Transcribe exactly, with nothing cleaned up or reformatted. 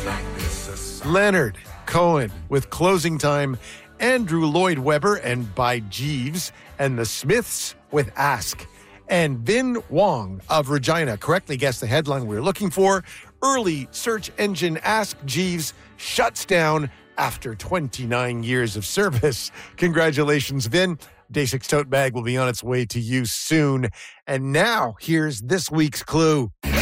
Leonard Cohen with Closing Time, Andrew Lloyd Webber and By Jeeves, and the Smiths with Ask. And Vin Wong of Regina correctly guessed the headline we were looking for. Early search engine Ask Jeeves shuts down after twenty-nine years of service. Congratulations, Vin. Day six tote bag will be on its way to you soon. And now, here's this week's clue.